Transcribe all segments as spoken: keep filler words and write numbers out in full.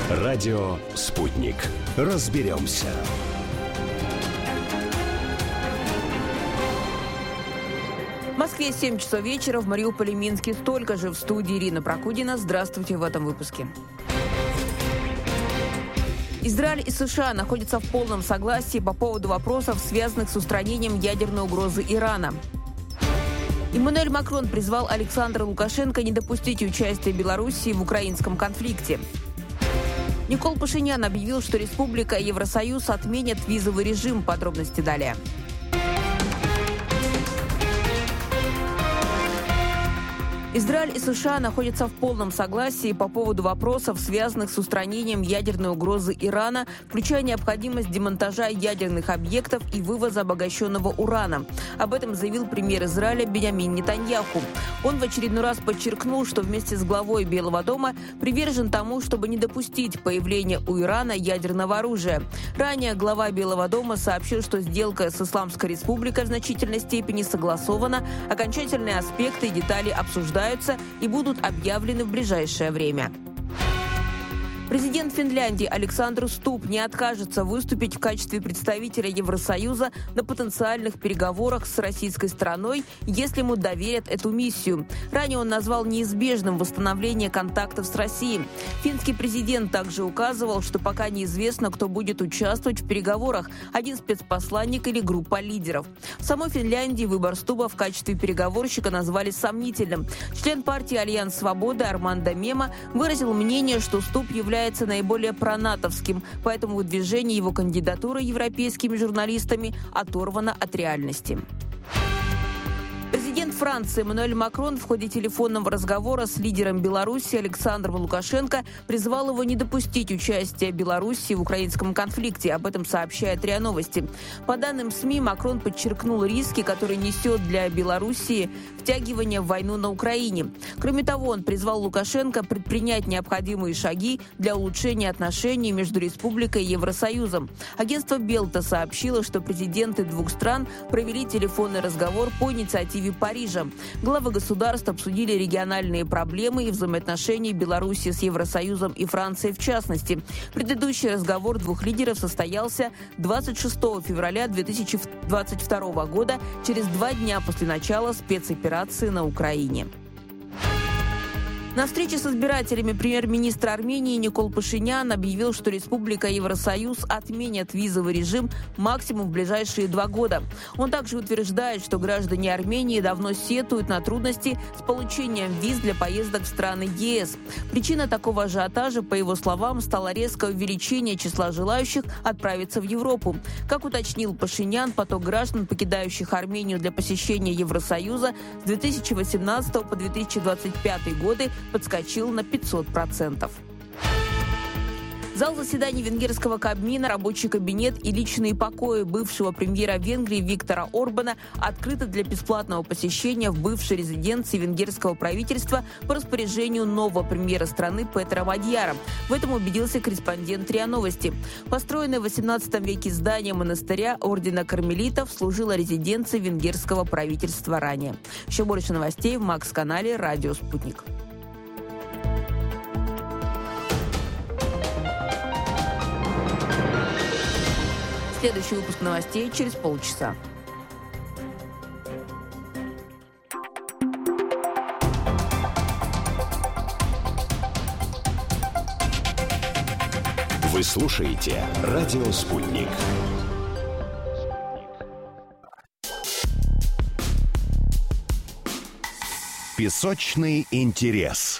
Радио «Спутник». Разберемся. В Москве семь часов вечера, в Мариуполе, Минске столько же. В студии Ирина Прокудина. Здравствуйте в этом выпуске. Израиль и США находятся в полном согласии по поводу вопросов, связанных с устранением ядерной угрозы Ирана. Эммануэль Макрон призвал Александра Лукашенко не допустить участия Белоруссии в украинском конфликте. Никол Пашинян объявил, что Республика и Евросоюз отменят визовый режим. Подробности далее. Израиль и США находятся в полном согласии по поводу вопросов, связанных с устранением ядерной угрозы Ирана, включая необходимость демонтажа ядерных объектов и вывоза обогащенного урана. Об этом заявил премьер Израиля Биньямин Нетаньяху. Он в очередной раз подчеркнул, что вместе с главой Белого дома привержен тому, чтобы не допустить появления у Ирана ядерного оружия. Ранее глава Белого дома сообщил, что сделка с Исламской Республикой в значительной степени согласована, окончательные аспекты и детали обсуждаются и будут объявлены в ближайшее время. Президент Финляндии Александр Стуб не откажется выступить в качестве представителя Евросоюза на потенциальных переговорах с российской стороной, если ему доверят эту миссию. Ранее он назвал неизбежным восстановление контактов с Россией. Финский президент также указывал, что пока неизвестно, кто будет участвовать в переговорах – один спецпосланник или группа лидеров. В самой Финляндии выбор Стуба в качестве переговорщика назвали сомнительным. Член партии «Альянс Свободы» Армандо Мема выразил мнение, что Стуб является является наиболее пронатовским, поэтому выдвижение его кандидатуры европейскими журналистами оторвано от реальности. Президент Франции Эммануэль Макрон в ходе телефонного разговора с лидером Беларуси Александром Лукашенко призвал его не допустить участия Беларуси в украинском конфликте. Об этом сообщает РИА Новости. По данным СМИ, Макрон подчеркнул риски, которые несет для Белоруссии втягивание в войну на Украине. Кроме того, он призвал Лукашенко предпринять необходимые шаги для улучшения отношений между республикой и Евросоюзом. Агентство Белта сообщило, что президенты двух стран провели телефонный разговор по инициативе Парижа. Главы государств обсудили региональные проблемы и взаимоотношения Беларуси с Евросоюзом и Францией в частности. Предыдущий разговор двух лидеров состоялся двадцать шестого февраля две тысячи двадцать второго года, через два дня после начала спецоперации на Украине. На встрече с избирателями премьер-министр Армении Никол Пашинян объявил, что Республика и Евросоюз отменят визовый режим максимум в ближайшие два года. Он также утверждает, что граждане Армении давно сетуют на трудности с получением виз для поездок в страны ЕС. Причина такого ажиотажа, по его словам, стало резкое увеличение числа желающих отправиться в Европу. Как уточнил Пашинян, поток граждан, покидающих Армению для посещения Евросоюза с две тысячи восемнадцатого по две тысячи двадцать пятый годы подскочил на пятьсот процентов. Зал заседаний венгерского Кабмина, рабочий кабинет и личные покои бывшего премьера Венгрии Виктора Орбана открыты для бесплатного посещения в бывшей резиденции венгерского правительства по распоряжению нового премьера страны Петра Мадьяра. В этом убедился корреспондент РИА Новости. Построенное в восемнадцатом веке здание монастыря Ордена Кармелитов служило резиденцией венгерского правительства ранее. Еще больше новостей в Макс-канале «Радио Спутник». Следующий выпуск новостей через полчаса. Вы слушаете «Радио Спутник». Песочный интерес.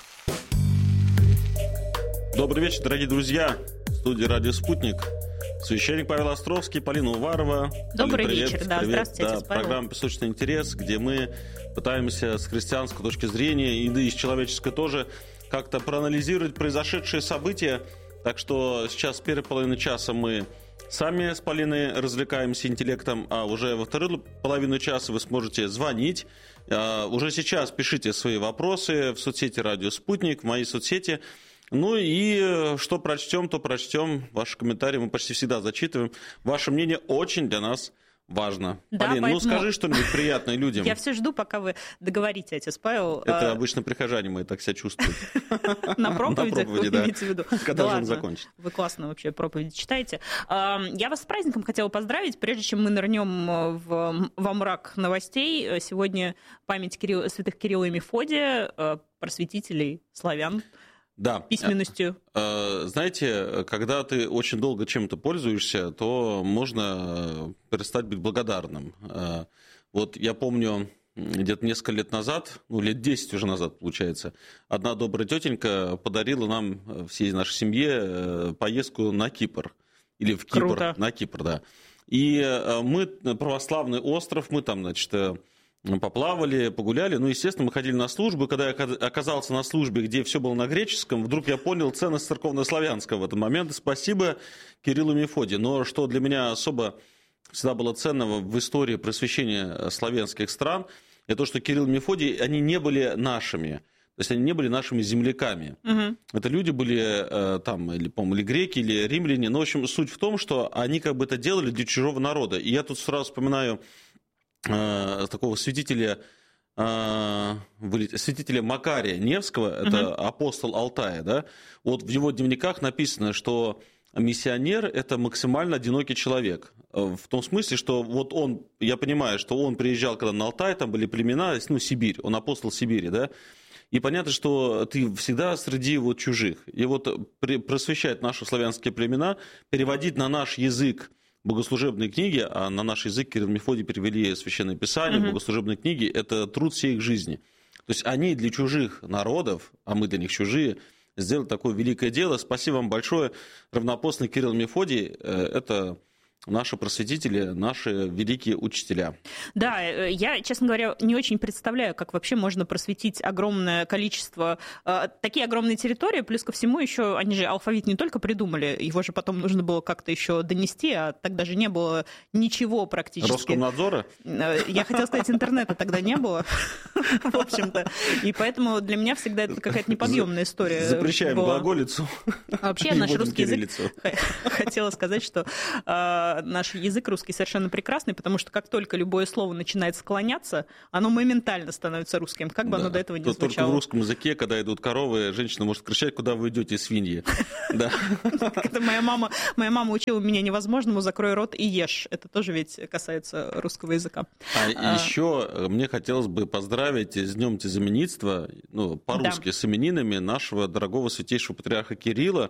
Добрый вечер, дорогие друзья. В студии «Радио Спутник». Священник Павел Островский, Полина Уварова. Добрый Полин, вечер, да, привет. здравствуйте, да, отец Павел. Программа «Песочный интерес», где мы пытаемся с христианской точки зрения, и да и с человеческой тоже, как-то проанализировать произошедшие события. Так что сейчас, первой половины часа, мы сами с Полиной развлекаемся интеллектом, а уже во вторую половину часа вы сможете звонить. Уже сейчас пишите свои вопросы в соцсети «Радио Спутник», в моей соцсети. Ну и что прочтем, то прочтем. Ваши комментарии мы почти всегда зачитываем. Ваше мнение очень для нас важно. Да, Полин, поэтому... ну скажи что-нибудь приятное людям. Я все жду, пока вы договоритесь, Павел. Это обычно прихожане мои так себя чувствуют. На проповедях, вы имеете в виду? Когда же он закончит? Вы классно вообще проповеди читаете. Я вас с праздником хотела поздравить. Прежде чем мы нырнем во мрак новостей, сегодня память святых Кирилла и Мефодия, просветителей славян. Да. Письменностью. Знаете, когда ты очень долго чем-то пользуешься, то можно перестать быть благодарным. Вот я помню, где-то несколько лет назад, ну, лет десять уже назад, получается, одна добрая тетенька подарила нам, всей нашей семье, поездку на Кипр. Или в Кипр. Круто. На Кипр, да. И мы, православный остров, мы там, значит, поплавали, погуляли. Ну, естественно, мы ходили на службу. Когда я оказался на службе, где все было на греческом, вдруг я понял ценность церковно-славянского в этот момент. Спасибо Кириллу и Мефодию. Но что для меня особо всегда было ценного в истории просвещения славянских стран, это то, что Кирилл и Мефодий, они не были нашими. То есть они не были нашими земляками. Угу. Это люди были там, или, по-моему, или греки, или римляне. Но, в общем, суть в том, что они как бы это делали для чужого народа. И я тут сразу вспоминаю такого святителя, святителя Макария Невского, это угу. апостол Алтая, да? Вот в его дневниках написано, что миссионер – это максимально одинокий человек. В том смысле, что вот он, я понимаю, что он приезжал когда на Алтай, там были племена, ну, Сибирь, он апостол Сибири, да? И понятно, что ты всегда среди вот чужих. И вот просвещать наши славянские племена, переводить на наш язык богослужебные книги, а на наш язык Кирилл и Мефодий перевели Священное Писание, угу. богослужебные книги, это труд всей их жизни. То есть они для чужих народов, а мы для них чужие, сделали такое великое дело. Спасибо вам большое. Равноапостольный Кирилл и Мефодий – это наши просветители, наши великие учителя. Да, я, честно говоря, не очень представляю, как вообще можно просветить огромное количество, э, такие огромные территории, плюс ко всему еще, они же алфавит не только придумали, его же потом нужно было как-то еще донести, а тогда же не было ничего практически. Роскомнадзора? Я хотела сказать, интернета тогда не было, в общем-то, и поэтому для меня всегда это какая-то неподъемная история. Запрещаем глаголицу. Вообще наш русский язык, хотела сказать, что наш язык русский совершенно прекрасный, потому что как только любое слово начинает склоняться, оно моментально становится русским, как бы да. оно до этого не звучало. Только в русском языке, когда идут коровы, женщина может кричать, куда вы идете, свиньи. Это моя мама, моя мама учила меня невозможному, закрой рот и ешь. Это тоже ведь касается русского языка. А еще мне хотелось бы поздравить с Днем Тезаменитства, ну, по-русски, с именинами нашего дорогого святейшего патриарха Кирилла.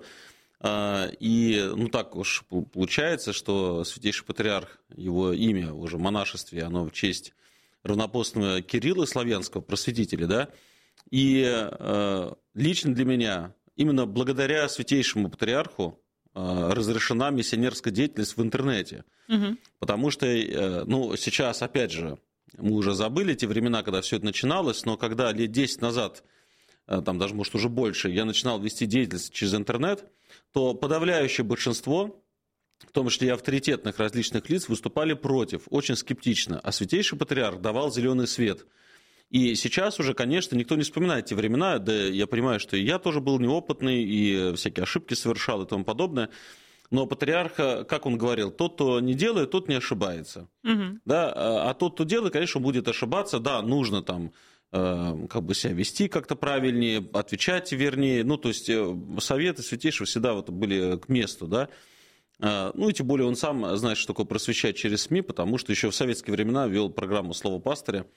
И, ну, так уж получается, что святейший патриарх, его имя уже в монашестве, оно в честь равноапостольного Кирилла Славянского, просветителя, да, и э, лично для меня, именно благодаря святейшему патриарху э, разрешена миссионерская деятельность в интернете, угу. потому что, э, ну, сейчас, опять же, мы уже забыли те времена, когда все это начиналось, но когда лет десять назад, э, там даже, может, уже больше, я начинал вести деятельность через интернет, то подавляющее большинство, в том числе и авторитетных различных лиц, выступали против, очень скептично. А святейший патриарх давал зеленый свет. И сейчас уже, конечно, никто не вспоминает те времена, да я понимаю, что и я тоже был неопытный, и всякие ошибки совершал и тому подобное. Но патриарх, как он говорил, тот, кто не делает, тот не ошибается. Угу. Да? А тот, кто делает, конечно, будет ошибаться. Да, нужно там как бы себя вести как-то правильнее, отвечать вернее. Ну, то есть советы святейшего всегда вот были к месту, да. Ну, и тем более он сам знает, что такое просвещать через СМИ, потому что еще в советские времена вел программу «Слово пастыря»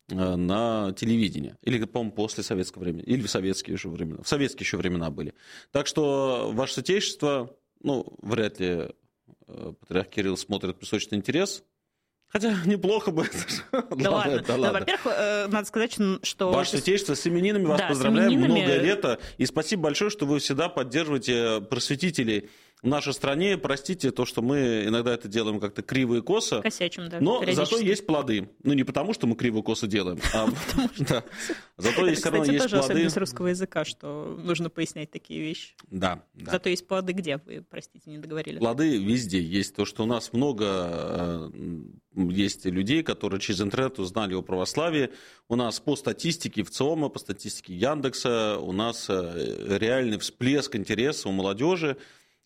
на телевидении. Или, по-моему, после советского времени. Или в советские еще времена. В советские еще времена были. Так что ваше святейшество, ну, вряд ли патриарх Кирилл смотрит «Песочный интерес». Хотя неплохо бы. Да ладно. Да, во-первых, надо сказать, что... Ваше святейшество, с именинами вас да, поздравляем. Именинами... Многое лето. И спасибо большое, что вы всегда поддерживаете просветителей в нашей стране. Простите то, что мы иногда это делаем как-то криво и косо. Косячим, да. Но зато есть плоды. Ну, не потому, что мы криво и косо делаем, а да. Зато есть все равно есть плоды. Это тоже особенность русского языка, что нужно пояснять такие вещи. Да. Зато есть плоды где? Вы, простите, не договорили. Плоды везде. Есть то, что у нас много... Есть людей, которые через интернет узнали о православии. У нас по статистике ВЦИОМа, по статистике Яндекса, у нас реальный всплеск интереса у молодежи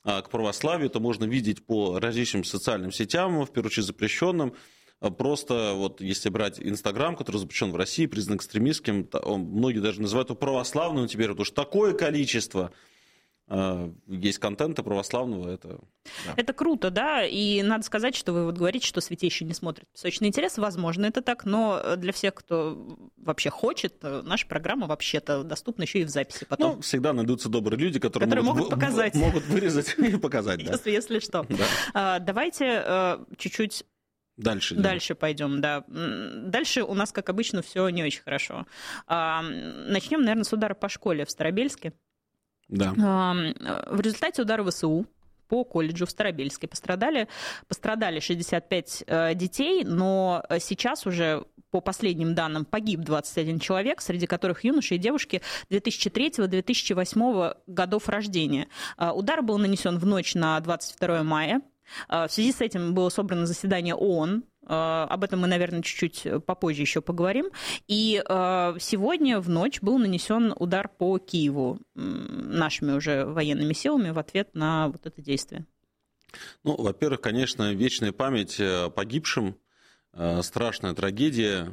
к православию. Это можно видеть по различным социальным сетям, в первую очередь запрещенным. Просто вот если брать Инстаграм, который запрещен в России, признан экстремистским, он, многие даже называют его православным теперь, потому что такое количество э, есть контента православного. Это, да. Это круто, да, и надо сказать, что вы вот говорите, что святейший не смотрит «Песочный интерес». Возможно, это так, но для всех, кто вообще хочет, наша программа вообще-то доступна еще и в записи потом. Ну, всегда найдутся добрые люди, которые, которые могут, могут, показать. могут вырезать и показать. Да. Если, если что. Да. А, давайте а, чуть-чуть Дальше, Дальше пойдем, да. Дальше у нас, как обычно, все не очень хорошо. А, начнем, наверное, с удара по школе в Старобельске. Да. А, в результате удара ВСУ по колледжу в Старобельске пострадали, пострадали шестьдесят пять детей, но сейчас уже, по последним данным, погиб двадцать один человек, среди которых юноши и девушки две тысячи третьего - две тысячи восьмого годов рождения. Удар был нанесен в ночь на двадцать второе мая. В связи с этим было собрано заседание ООН. Об этом мы, наверное, чуть-чуть попозже еще поговорим. И сегодня в ночь был нанесен удар по Киеву нашими уже военными силами в ответ на вот это действие. Ну, во-первых, конечно, вечная память погибшим, страшная трагедия.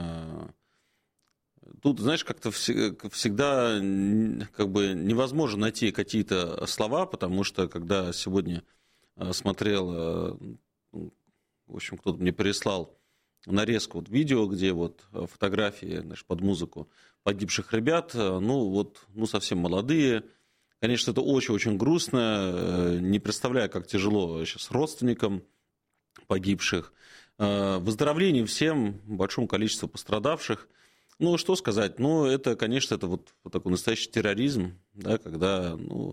Тут, знаешь, как-то всегда как бы невозможно найти какие-то слова, потому что когда сегодня смотрел, в общем, кто-то мне прислал нарезку вот видео, где вот фотографии, значит, под музыку погибших ребят, ну вот, ну совсем молодые. Конечно, это очень-очень грустно, не представляю, как тяжело сейчас родственникам погибших. Выздоровление всем, большому количеству пострадавших. Ну, что сказать, ну, это, конечно, это вот, вот такой настоящий терроризм, да, когда, ну,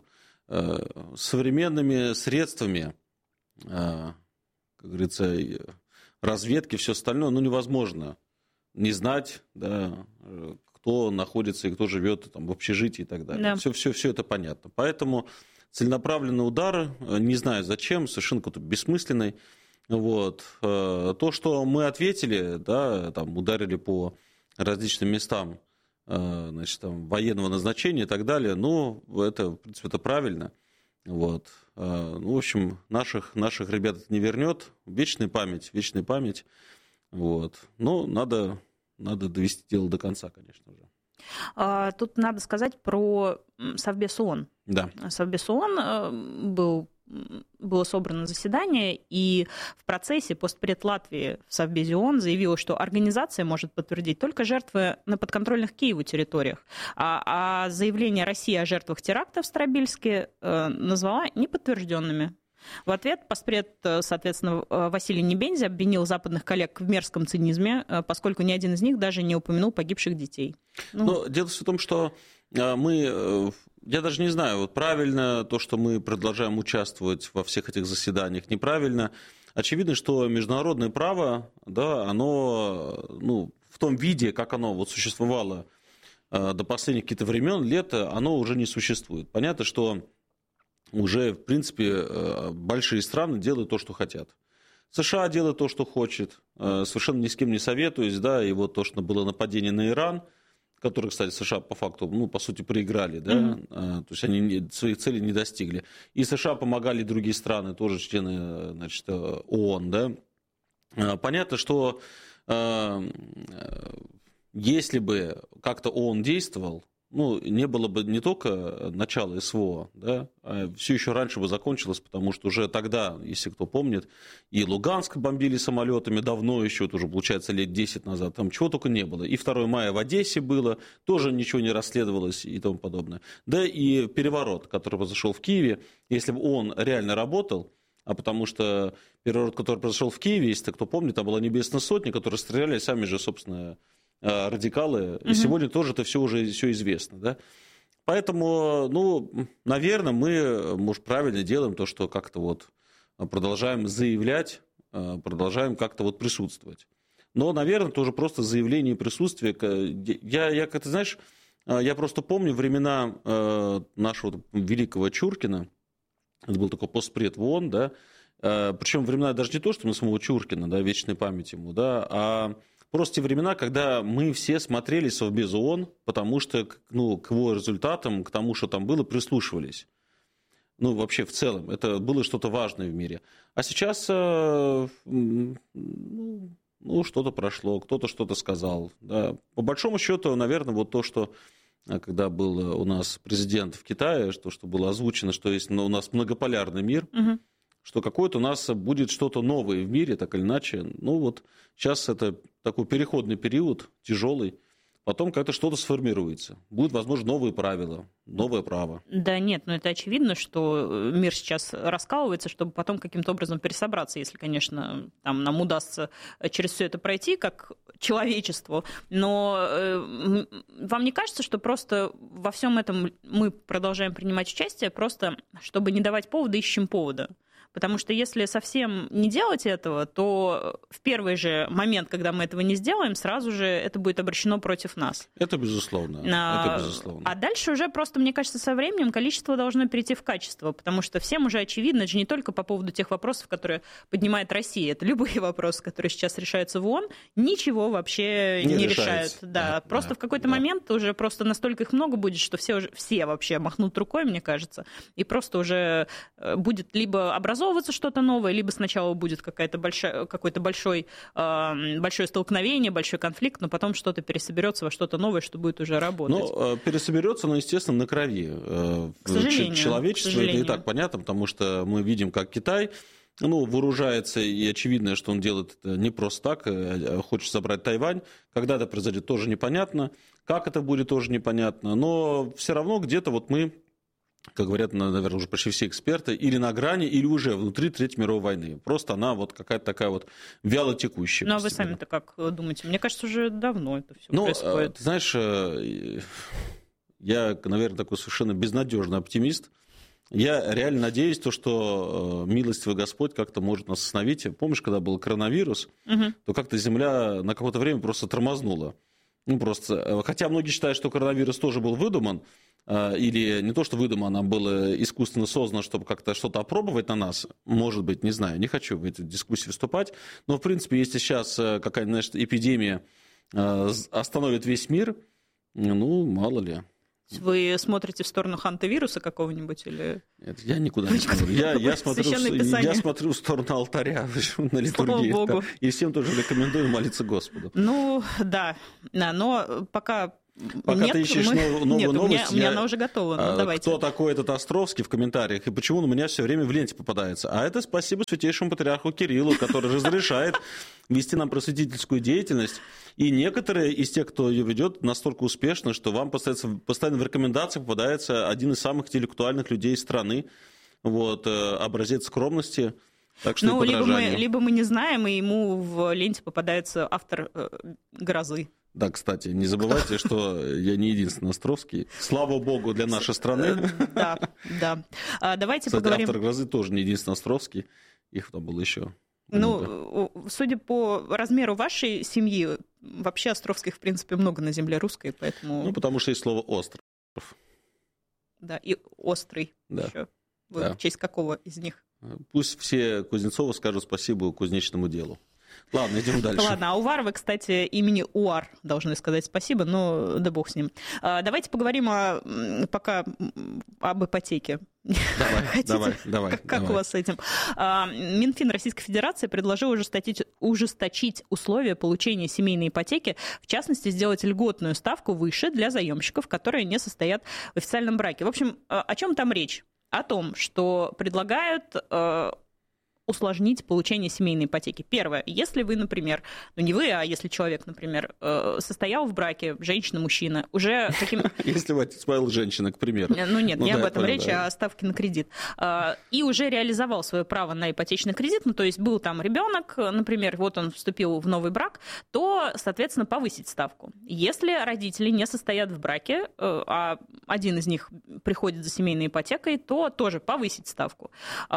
современными средствами, как говорится, разведки, все остальное, ну, невозможно не знать, да, кто находится и кто живет там в общежитии и так далее. Да. Все, все, все это понятно. Поэтому целенаправленный удар, не знаю зачем, совершенно какой-то бессмысленный. Вот. То, что мы ответили, да, там, ударили по различным местам, значит, там, военного назначения и так далее, ну, это, в принципе, это правильно. Вот. Ну, в общем, наших, наших ребят это не вернет. Вечная память, вечная память. Вот. Но надо, надо довести дело до конца, конечно же. Тут надо сказать про Совбез ООН. Да. Совбез ООН был было собрано заседание, и в процессе постпред Латвии в Совбезе ООН заявила, что организация может подтвердить только жертвы на подконтрольных Киеву территориях, а, а заявление России о жертвах теракта в Старобельске э, назвала неподтвержденными. В ответ постпред, соответственно, Василий Небензи обвинил западных коллег в мерзком цинизме, поскольку ни один из них даже не упомянул погибших детей. Ну... Но дело в том, что мы... Я даже не знаю, вот правильно то, что мы продолжаем участвовать во всех этих заседаниях, неправильно. Очевидно, что международное право, да, оно, ну, в том виде, как оно вот существовало до последних каких-то времен, лет, оно уже не существует. Понятно, что уже, в принципе, большие страны делают то, что хотят. США делает то, что хочет, совершенно ни с кем не советуюсь, да, и вот то, что было нападение на Иран, которые, кстати, США по факту, ну, по сути, проиграли, да, mm-hmm. то есть они своих целей не достигли. И США помогали другие страны, тоже члены, значит, ООН, да. Понятно, что если бы как-то ООН действовал, ну, не было бы не только начала СВО, да, а все еще раньше бы закончилось, потому что уже тогда, если кто помнит, и Луганск бомбили самолетами давно еще, это уже, получается, лет десять назад, там чего только не было. И второе мая в Одессе было, тоже ничего не расследовалось и тому подобное. Да и переворот, который произошел в Киеве, если бы он реально работал, а потому что переворот, который произошел в Киеве, если кто помнит, там была Небесная сотня, которые стреляли сами же, собственно, радикалы, и угу. сегодня тоже это все уже все известно, да. Поэтому, ну, наверное, мы, может, правильно делаем то, что как-то вот продолжаем заявлять, продолжаем как-то вот присутствовать. Но, наверное, тоже просто заявление и присутствие. Я, я как ты знаешь, я просто помню времена нашего великого Чуркина, это был такой постпред в ООН, да, причем времена даже не то, что мы самого Чуркина, да, вечной памяти ему, да, а просто те времена, когда мы все смотрели Совбез ООН, потому что, ну, к его результатам, к тому, что там было, прислушивались. Ну, вообще в целом, это было что-то важное в мире. А сейчас, э, ну, ну, что-то прошло, кто-то что-то сказал. Да. По большому счету, наверное, вот то, что когда был у нас президент в Китае, то, что было озвучено, что есть у нас многополярный мир, угу. что какой-то у нас будет что-то новое в мире, так или иначе. Ну, вот сейчас это такой переходный период, тяжелый. Потом как-то что-то сформируется. Будут, возможно, новые правила, новое право. Да нет, но это очевидно, что мир сейчас раскалывается, чтобы потом каким-то образом пересобраться, если, конечно, там, нам удастся через все это пройти, как человечеству. Но э, вам не кажется, что просто во всем этом мы продолжаем принимать участие, просто чтобы не давать повода, ищем повода? Потому что если совсем не делать этого, то в первый же момент, когда мы этого не сделаем, сразу же это будет обращено против нас. Это безусловно. А, это безусловно. А дальше уже просто, мне кажется, со временем количество должно перейти в качество, потому что всем уже очевидно, это же не только по поводу тех вопросов, которые поднимает Россия, это любые вопросы, которые сейчас решаются в ООН, ничего вообще не, не решают. Да, да, просто да, в какой-то да. момент уже просто настолько их много будет, что все, уже, все вообще махнут рукой, мне кажется, и просто уже будет либо образовываться что-то новое, либо сначала будет какая-то большая, какой-то большой, э, большое столкновение, большой конфликт, но потом что-то пересоберется во что-то новое, что будет уже работать. Ну, пересоберется, но, естественно, на крови. К сожалению, Человечество, к сожалению. Это и так понятно, потому что мы видим, как Китай ну, вооружается, и очевидно, что он делает это не просто так, а хочет забрать Тайвань. Когда это произойдет, тоже непонятно. Как это будет, тоже непонятно. Но все равно где-то вот мы, как говорят, наверное, уже почти все эксперты, или на грани, или уже внутри Третьей мировой войны. Просто она вот какая-то такая вот вяло текущая. Ну, а вы сами-то как думаете? Мне кажется, уже давно это все ну, происходит. Ты знаешь, я, наверное, такой совершенно безнадежный оптимист. Я реально надеюсь, то, что милостивый Господь как-то может нас остановить. Помнишь, когда был коронавирус, угу. то как-то Земля на какое-то время просто тормознула. Ну, просто, хотя многие считают, что коронавирус тоже был выдуман, или не то, что выдумано, а было искусственно создано, чтобы как-то что-то опробовать на нас, может быть, не знаю, не хочу в этой дискуссии вступать, но, в принципе, если сейчас какая-то, значит, эпидемия остановит весь мир, ну, мало ли. Вы смотрите в сторону хантавируса какого-нибудь? Или... Нет, я никуда не смотрю. Я, я, смотрю, я смотрю в сторону алтаря на литургии. Слава Богу. И всем тоже рекомендую молиться Господу. Ну, да, да, но пока... Пока нет, ты ищешь мы... новую нет, новость, у меня, я... у меня она уже готова. Ну, давайте. Кто такой этот Островский в комментариях и почему он у меня все время в ленте попадается? А это спасибо святейшему патриарху Кириллу, который разрешает вести нам просветительскую деятельность. И некоторые из тех, кто ее ведет, настолько успешно, что вам постоянно в рекомендациях попадается один из самых интеллектуальных людей страны. Вот, образец скромности. Так что ну, либо мы, либо мы не знаем, и ему в ленте попадается автор э, «Грозы». Да, кстати, не забывайте, что я не единственный Островский. Слава богу для нашей страны. Да, да. Давайте кстати, поговорим... автор «Грозы» тоже не единственный Островский. Их там было еще. Ну, судя по размеру вашей семьи, вообще Островских, в принципе, много на земле русской, поэтому... Ну, потому что есть слово «остров». Да, и «острый» да. еще. Вы да. в честь какого из них? Пусть все Кузнецовы скажут спасибо кузнечному делу. Ладно, идем дальше. Ладно, а Уваровы, кстати, имени Уар должны сказать спасибо, но да бог с ним. Давайте поговорим о, пока об ипотеке. Давай, Хотите? давай, давай. Как, давай. как у вас с этим? Минфин Российской Федерации предложил ужесточить, ужесточить условия получения семейной ипотеки, в частности, сделать льготную ставку выше для заемщиков, которые не состоят в официальном браке. В общем, о чем там речь? О том, что предлагают... усложнить получение семейной ипотеки. Первое, если вы, например, ну не вы, а если человек, например, состоял в браке, женщина, мужчина, уже каким... Если вы отец Павел женщина, к примеру. Ну нет, не об этом речь, а о ставке на кредит. И уже реализовал свое право на ипотечный кредит, ну то есть был там ребенок, например, вот он вступил в новый брак, то, соответственно, повысить ставку. Если родители не состоят в браке, а один из них приходит за семейной ипотекой, то тоже повысить ставку.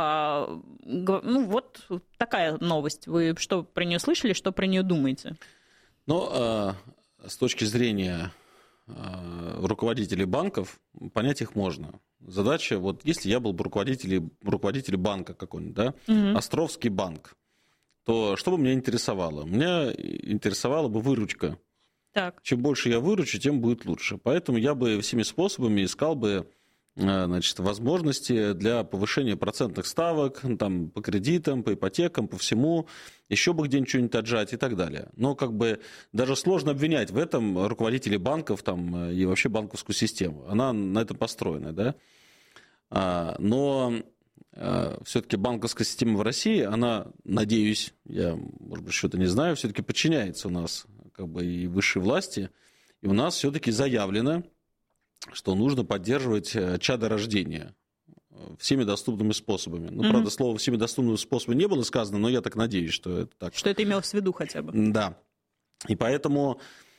Ну, вот такая новость. Вы что про нее слышали, что про нее думаете? Ну, э, с точки зрения э, руководителей банков, понять их можно. Задача, вот если я был бы руководителем, руководителем банка какой-нибудь, да, угу. Островский банк, то что бы меня интересовало? Меня интересовала бы выручка. Так. Чем больше я выручу, тем будет лучше. Поэтому я бы всеми способами искал бы значит, возможности для повышения процентных ставок там, по кредитам, по ипотекам, по всему, еще бы где-нибудь что-нибудь отжать и так далее. Но как бы даже сложно обвинять в этом руководителей банков там, и вообще банковскую систему. Она на этом построена, да. Но все-таки банковская система в России, она, надеюсь, я, может быть, что-то не знаю, все-таки подчиняется у нас как бы и высшей власти, и у нас все-таки заявлено, что нужно поддерживать чадорождение всеми доступными способами. Ну, mm-hmm. правда, слово «всеми доступными способами» не было сказано, но я так надеюсь, что это так. Что это имелось в виду хотя бы. Да. И поэтому...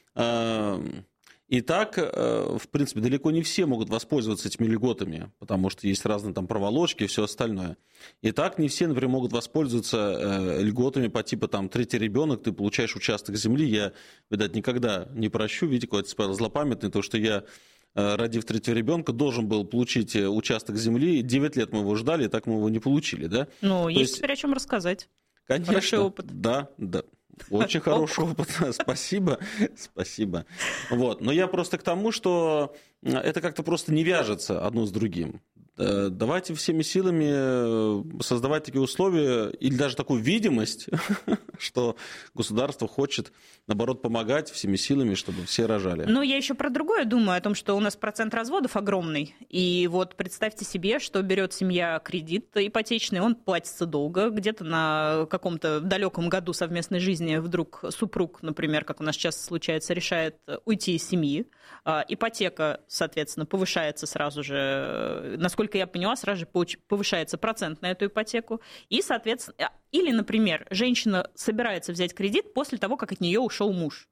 Э- И так, в принципе, далеко не все могут воспользоваться этими льготами, потому что есть разные там проволочки и все остальное. И так не все, например, могут воспользоваться льготами по типу там третий ребенок, ты получаешь участок земли. Я, видать, никогда не прощу, видите, какой-то злопамятный, то, что я, родив третьего ребенка, должен был получить участок земли. Девять лет мы его ждали, и так мы его не получили, да? Ну, есть, есть теперь о чем рассказать. Конечно. Хороший опыт. Да, да. Очень хороший опыт, спасибо, спасибо. Вот. Но я просто к тому, что это как-то просто не вяжется одно с другим. Давайте всеми силами создавать такие условия или даже такую видимость, что государство хочет, наоборот, помогать всеми силами, чтобы все рожали. Но я еще про другое думаю, о том, что у нас процент разводов огромный. И вот представьте себе, что берет семья кредит ипотечный, он платится долго, где-то на каком-то далеком году совместной жизни вдруг супруг, например, как у нас сейчас случается, решает уйти из семьи. Ипотека, соответственно, повышается сразу же, насколько я поняла, сразу же повышается процент на эту ипотеку. И, соответственно, или, например, женщина собирается взять кредит после того, как от нее ушел муж.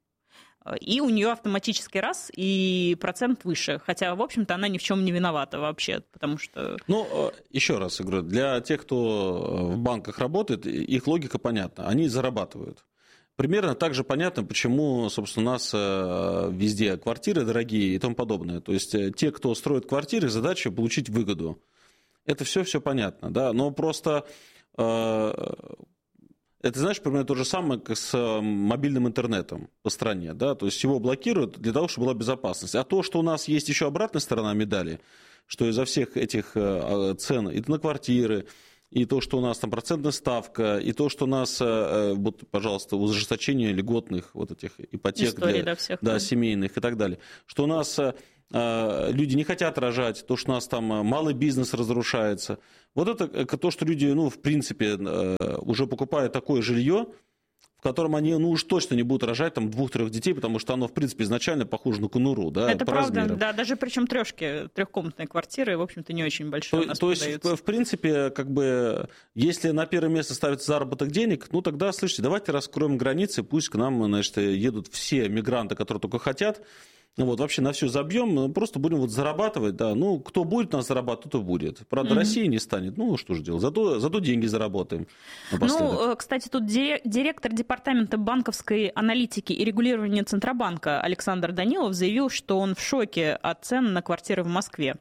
И у нее автоматически раз, и процент выше. Хотя, в общем-то, она ни в чем не виновата вообще, потому что... Ну, еще раз говорю, для тех, кто в банках работает, их логика понятна. Они зарабатывают. Примерно так же понятно, почему, собственно, у нас везде квартиры дорогие и тому подобное. То есть те, кто строит квартиры, задача получить выгоду. Это все, все понятно, да, но просто это, знаешь, примерно то же самое, как с мобильным интернетом по стране, да, то есть его блокируют для того, чтобы была безопасность. А то, что у нас есть еще обратная сторона медали, что из-за всех этих цен и на квартиры, и то, что у нас там процентная ставка, и то, что у нас, вот, пожалуйста, ужесточение льготных вот этих ипотек Истории, для, да, всех, да, да. семейных и так далее, что у нас люди не хотят рожать, то, что у нас там малый бизнес разрушается. Вот это то, что люди, ну, в принципе, уже покупают такое жилье, в котором они, ну, уж точно не будут рожать там двух-трех детей, потому что оно, в принципе, изначально похоже на конуру, да, это по правда, размерам. Да, даже причем трешки, трехкомнатные квартиры, в общем-то, не очень большие то, у нас то продаются. есть, в принципе, как бы, если на первое место ставится заработок денег, ну, тогда, слушайте, давайте раскроем границы, пусть к нам, значит, едут все мигранты, которые только хотят. Вот, вообще на все забьем, просто будем вот зарабатывать, да, ну, кто будет нас зарабатывать, тот и будет. Правда, mm-hmm. Россия не станет, ну, что же делать, зато, зато деньги заработаем напоследок. Ну, кстати, тут директор департамента банковской аналитики и регулирования Центробанка Александр Данилов заявил, что он в шоке от цен на квартиры в Москве.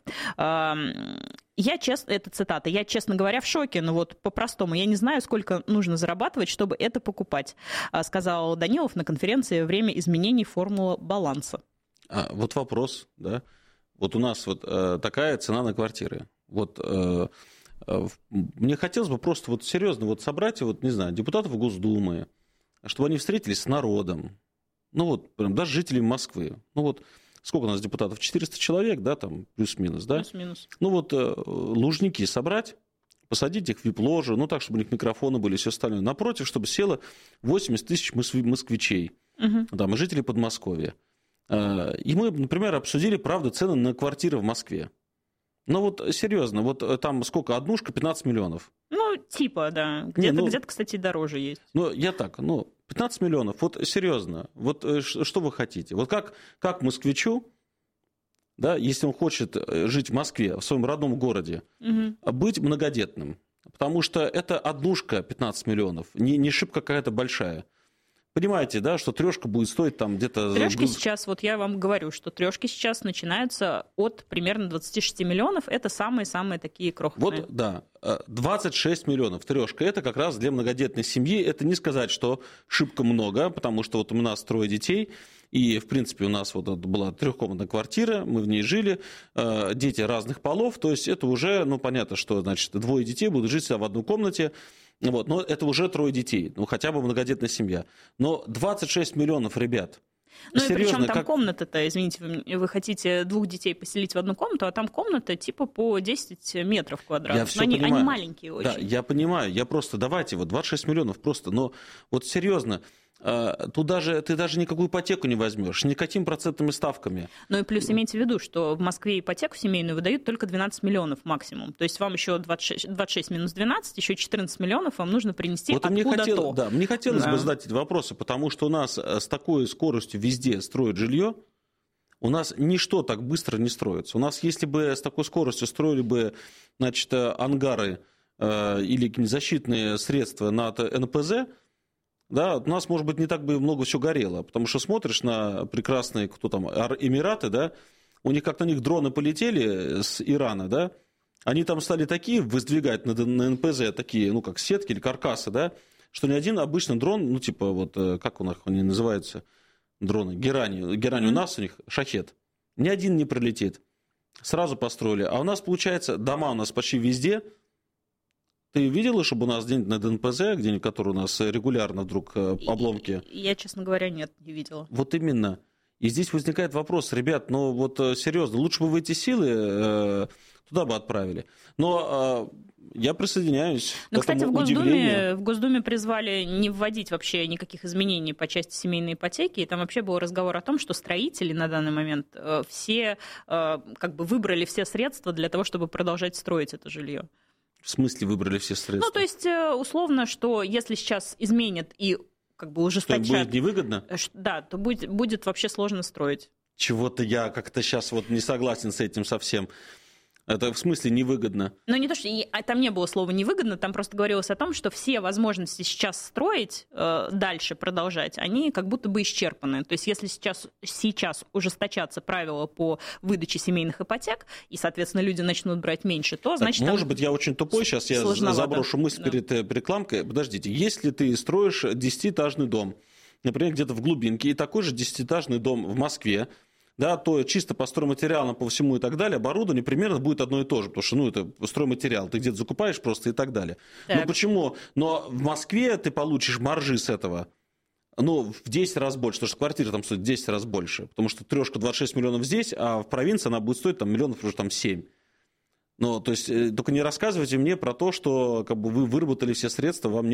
Я честно, это цитата, я, честно говоря, в шоке, но вот по-простому, я не знаю, сколько нужно зарабатывать, чтобы это покупать, сказал Данилов на конференции во время изменений формулы баланса. А, вот вопрос, да, вот у нас вот э, такая цена на квартиры, вот э, э, мне хотелось бы просто вот серьезно вот собрать, вот, не знаю, депутатов Госдумы, чтобы они встретились с народом, ну вот, прям, даже жителей Москвы, ну вот, сколько у нас депутатов, четыреста человек, да, там, плюс-минус, да? Плюс-минус. Ну вот, э, Лужники собрать, посадить их в вип-ложу, ну так, чтобы у них микрофоны были и все остальное, напротив, чтобы село восемьдесят тысяч москвичей, угу. Там, и жителей Подмосковья. И мы, например, обсудили, правда, цены на квартиры в Москве. Ну вот серьезно, вот там сколько, однушка, пятнадцать миллионов. Ну, типа, да. Где-то, Не, ну, где-то, кстати, дороже есть. Ну, я так, ну, пятнадцать миллионов, вот серьезно, вот что вы хотите? Вот как, как москвичу, да, если он хочет жить в Москве, в своем родном городе, угу. быть многодетным, потому что это однушка пятнадцать миллионов, не, не шибко какая-то большая. Понимаете, да, что трешка будет стоить там где-то... Трешки сейчас, вот я вам говорю, что трешки сейчас начинаются от примерно двадцать шесть миллионов. Это самые-самые такие крохотные. Вот, да, двадцать шесть миллионов трешка. Это как раз для многодетной семьи. Это не сказать, что шибко много, потому что вот у нас трое детей. И, в принципе, у нас вот была трехкомнатная квартира, мы в ней жили, дети разных полов, то есть это уже, ну, понятно, что, значит, двое детей будут жить в одной комнате, вот, но это уже трое детей, ну, хотя бы многодетная семья. Но двадцать шесть миллионов, ребят. Ну и причем там как... комната-то, извините, вы, вы хотите двух детей поселить в одну комнату, а там комната типа по десять метров квадратных. Я они, они маленькие очень. Да, я понимаю, я просто, давайте, вот двадцать шесть миллионов просто, но вот серьезно, тут даже, ты даже никакую ипотеку не возьмешь, никакими процентными ставками. Ну и плюс имейте в виду, что в Москве ипотеку семейную выдают только двенадцать миллионов максимум. То есть вам еще двадцать шесть, двадцать шесть минус двенадцать, еще четырнадцать миллионов вам нужно принести вот откуда-то. Мне, хотел, да, мне хотелось да. бы задать эти вопросы, потому что у нас с такой скоростью везде строят жилье, у нас ничто так быстро не строится. У нас, если бы с такой скоростью строили бы, значит, ангары э, или защитные средства над эн пэ зэ, да, у нас, может быть, не так бы много все горело, потому что смотришь на прекрасные, кто там, Эмираты, да, у них как на них дроны полетели с Ирана, да, они там стали такие воздвигать на, на эн пэ зэ, такие, ну, как сетки или каркасы, да, что ни один обычный дрон, ну, типа, вот, как у них они называются, дроны, Герани, Герани mm-hmm. у нас у них шахет, ни один не прилетит, сразу построили, а у нас, получается, дома у нас почти везде. Ты видела, чтобы у нас где-нибудь на эн пэ зэ, где-нибудь, который у нас регулярно вдруг обломки? Я, честно говоря, нет, не видела. Вот именно. И здесь возникает вопрос, ребят, ну вот серьезно, лучше бы вы эти силы э, туда бы отправили. Но э, я присоединяюсь Но, к этому кстати, в Госдуме, удивлению. в Госдуме призвали не вводить вообще никаких изменений по части семейной ипотеки. И там вообще был разговор о том, что строители на данный момент э, все э, как бы выбрали все средства для того, чтобы продолжать строить это жилье. В смысле выбрали все средства? Ну, то есть, условно, что если сейчас изменят и как бы ужесточат... Что им будет невыгодно? Да, то будет, будет вообще сложно строить. Чего-то я как-то сейчас вот не согласен с этим совсем. Это в смысле невыгодно? Ну, не то, что там не было слова невыгодно, там просто говорилось о том, что все возможности сейчас строить, э, дальше продолжать, они как будто бы исчерпаны. То есть если сейчас, сейчас ужесточатся правила по выдаче семейных ипотек, и, соответственно, люди начнут брать меньше, то, значит... Так, может быть, я очень тупой, сейчас я заброшу мысль да. перед рекламкой. Подождите, если ты строишь десятиэтажный дом, например, где-то в глубинке, и такой же десятиэтажный дом в Москве, да, то чисто по стройматериалам, по всему и так далее, оборудование примерно будет одно и то же, потому что, ну, это стройматериал, ты где-то закупаешь просто и так далее. Так. Ну, почему? Но в Москве ты получишь маржи с этого, ну, в десять раз больше, потому что квартира там стоит в десять раз больше, потому что трешка двадцать шесть миллионов здесь, а в провинции она будет стоить там миллионов уже там семь. Ну, то есть, только не рассказывайте мне про то, что как бы вы выработали все средства, вам не